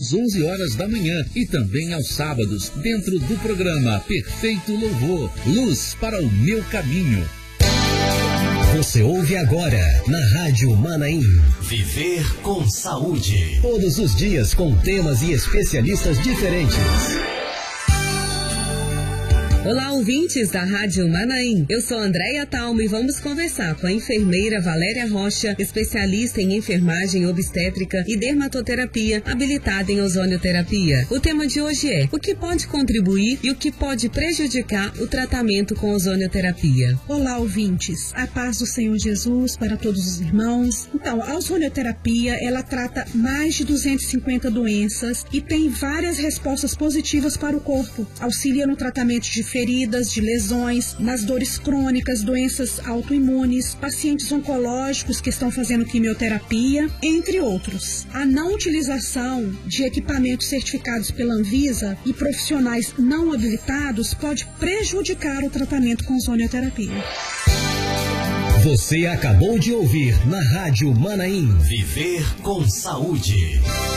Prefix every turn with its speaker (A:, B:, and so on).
A: às 11 horas da manhã e também aos sábados, dentro do programa Perfeito Louvor, Luz para o Meu Caminho.
B: Você ouve agora, na Rádio Manaim, Viver com Saúde. Todos os dias com temas e especialistas diferentes.
C: Olá, ouvintes da Rádio Manaim. Eu sou Andréia Talmo e vamos conversar com a enfermeira Valéria Rocha, especialista em enfermagem obstétrica e dermatoterapia, habilitada em ozonioterapia. O tema de hoje é o que pode contribuir e o que pode prejudicar o tratamento com ozonioterapia.
D: Olá, ouvintes. A paz do Senhor Jesus para todos os irmãos. Então, a ozonioterapia, ela trata mais de 250 doenças e tem várias respostas positivas para o corpo. Auxilia no tratamento de feridas, de lesões, nas dores crônicas, doenças autoimunes, pacientes oncológicos que estão fazendo quimioterapia, entre outros. A não utilização de equipamentos certificados pela Anvisa e profissionais não habilitados pode prejudicar o tratamento com ozonioterapia.
B: Você acabou de ouvir na Rádio Manaim, Viver com Saúde.